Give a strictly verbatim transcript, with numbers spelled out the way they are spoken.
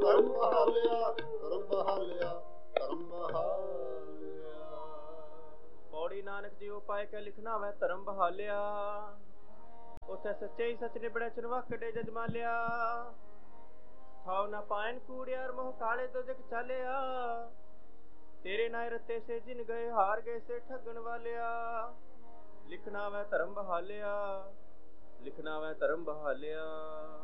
ਧਰਮ ਬਹਾਲਿਆ, ਧਰਮ ਬਹਾਲਿਆ, ਧਰਮ ਬਹਾਲਿਆ। ਪੌੜੀ ਨਾਨਕ ਜੀ ਉਪਾਇ ਕੇ ਲਿਖਣਾ ਵੈ ਧਰਮ ਬਹਾਲਿਆ। ਉਥੇ ਸੱਚੇ ਹੀ ਸੱਚ ਨਿਬੜਿਆ ਚਨਵਾਕੜੇ ਜਜਮਾਲਿਆ। ਥਾਉ ਨਾ ਪਾਇਨ ਕੂੜਿਆਰ ਮੋਹ ਕਾਲੇ ਤੋਂ ਜਗ ਚਾਲਿਆ। ਤੇਰੇ ਨਾਇ ਰਤੇ ਸੇ ਜਿਨ ਗਏ ਹਾਰ ਗਏ ਸੇ ਠੱਗਣ ਵਾਲਿਆ। ਲਿਖਣਾ ਵੈ ਧਰਮ ਬਹਾਲਿਆ, ਲਿਖਣਾ ਵੈ ਧਰਮ ਬਹਾਲਿਆ।